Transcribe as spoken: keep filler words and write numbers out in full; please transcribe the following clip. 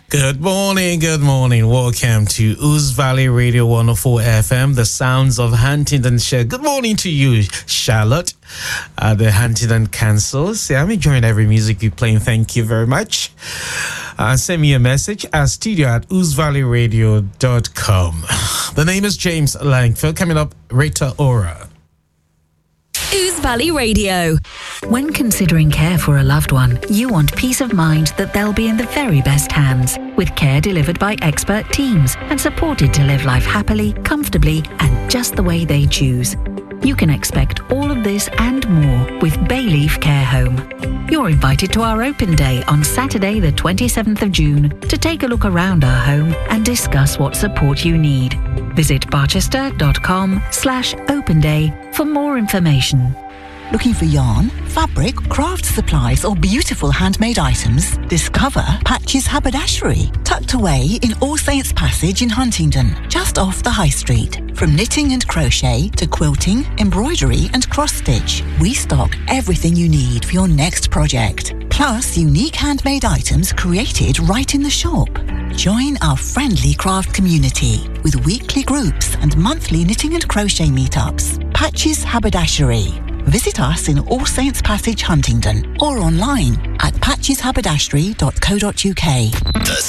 Good morning, good morning. Welcome to Ouse Valley Radio one oh four F M, the sounds of Huntingdonshire. Good morning to you, Charlotte, uh, the Huntingdon Council. Say, I'm enjoying every music you're playing. Thank you very much. Uh, send me a message at studio at ouse valley radio dot com. The name is James Langfield. Coming up, Rita Ora. Ouse Valley Radio. When considering care for a loved one, you want peace of mind that they'll be in the very best hands, with care delivered by expert teams and supported to live life happily, comfortably, and just the way they choose. You can expect all of this and more with Bayleaf Care Home. You're invited to our open day on Saturday the twenty-seventh of June to take a look around our home and discuss what support you need. Visit barchester.com slash open day for more information. Looking for yarn, fabric, craft supplies or beautiful handmade items? Discover Patches Haberdashery, tucked away in All Saints Passage in Huntingdon, just off the High Street. From knitting and crochet to quilting, embroidery and cross-stitch, we stock everything you need for your next project. Plus unique handmade items created right in the shop. Join our friendly craft community with weekly groups and monthly knitting and crochet meetups. Patches Haberdashery. Visit us in All Saints Passage, Huntingdon, or online at patches haberdashery dot co dot uk. The